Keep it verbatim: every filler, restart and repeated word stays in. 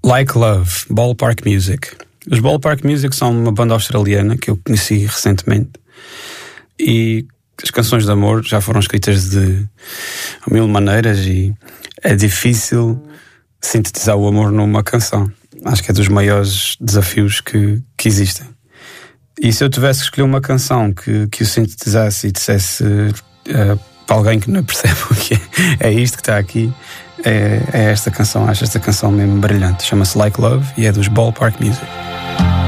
Like Love, Ballpark Music. Os Ballpark Music são uma banda australiana que eu conheci recentemente. E as canções de amor já foram escritas de mil maneiras e é difícil sintetizar o amor numa canção. Acho que é dos maiores desafios que, que existem. E se eu tivesse que escolher uma canção que, que o sintetizasse e dissesse uh, para alguém que não percebe o que é, é isto que está aqui, é, é esta canção. Acho esta canção mesmo brilhante. Chama-se Like Love e é dos Ballpark Music.